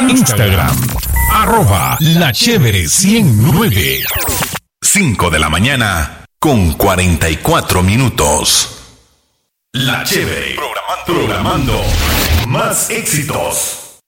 Instagram, @lachévere109. 5 de la mañana con 44 minutos. La Chévere, programando más éxitos.